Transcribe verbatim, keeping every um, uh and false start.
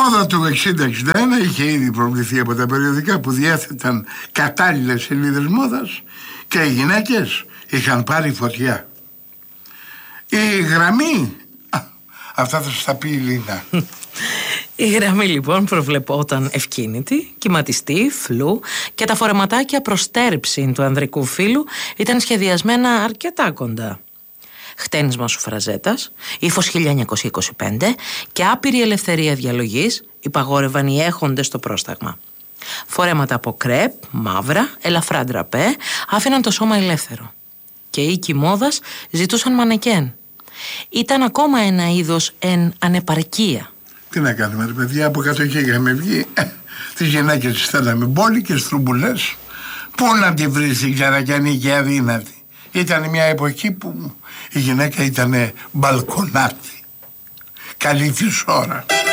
μόδα του εξήντα εξήντα ένα είχε ήδη προβληθεί από τα περιοδικά που διέθεταν κατάλληλες σελίδες μόδας και οι γυναίκες είχαν πάρει φωτιά. Η γραμμή, α, αυτά θα σας τα πει η Λίνα. Η γραμμή λοιπόν προβλεπόταν ευκίνητη, κυματιστή, φλού και τα φορεματάκια προστέρψη του ανδρικού φύλου ήταν σχεδιασμένα αρκετά κοντά. Χτένισμα σουφραζέτας, ύφος χίλια εννιακόσια είκοσι πέντε και άπειρη ελευθερία διαλογής υπαγόρευαν οι έχοντες στο πρόσταγμα. Φορέματα από κρέπ, μαύρα, ελαφρά ντραπέ άφηναν το σώμα ελεύθερο. Και οι οίκοι μόδας ζητούσαν μανεκέν. Ήταν ακόμα ένα είδος εν ανεπαρκεία. Τι να κάνουμε ρε παιδιά, από κάτω και είχαμε βγει. Ε, τις γυναίκες τις θέλαμε μπόλικες, στρουμπουλές. Πού να τη βρεις η Ξαρακιανή και αδύνατη. Ήταν μια εποχή που η γυναίκα ήταν μπαλκονάτη. Καλή της ώρα.